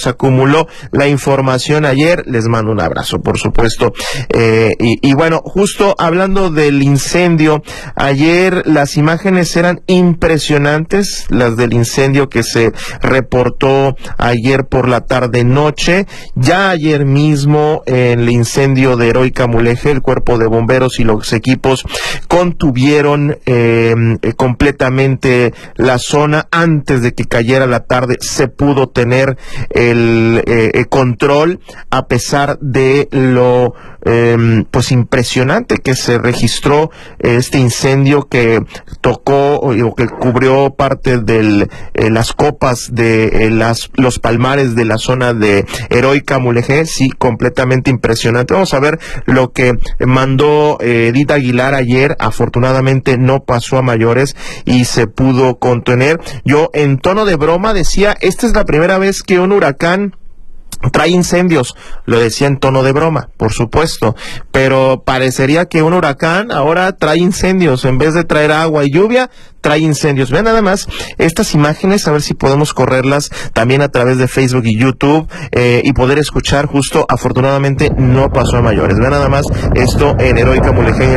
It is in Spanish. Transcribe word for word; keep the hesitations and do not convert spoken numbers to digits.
se acumuló la información ayer. Les mando un abrazo, por supuesto. Eh, y, y bueno, justo hablando del incendio, ayer las imágenes eran impresionantes, las del incendio que se reportó ayer por la tarde-noche. Ya ayer mismo, en el incendio de Heroica Mulegé, el cuerpo de bomberos y los equipos contuvieron eh, completamente la zona. Antes de que cayera la tarde se pudo tener el eh, control, a pesar de lo eh, pues impresionante que se registró este incendio que tocó o que cubrió parte de eh, las copas de eh, las los palmares de la zona de Heroica Mulegé. Sí, completamente impresionante. Vamos a ver lo que mandó eh, Edith Aguilar ayer. Afortunadamente no pasó a mayores y se pudo contener. Yo, en tono de broma, decía, esta es la primera vez que un huracán trae incendios. Lo decía en tono de broma, por supuesto, pero parecería que un huracán ahora trae incendios. En vez de traer agua y lluvia, trae incendios. Vean nada más estas imágenes, a ver si podemos correrlas también a través de Facebook y YouTube, eh, y poder escuchar. Justo, afortunadamente no pasó a mayores. Vean nada más esto en Heroica Mulegé.